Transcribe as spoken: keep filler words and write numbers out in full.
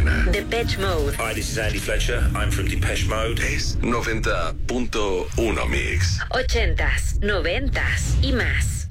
buena. Depeche Mode. Hi, this is Andy Fletcher. I'm from Depeche Mode. Es noventa punto uno Mix. Ochentas, noventas y más.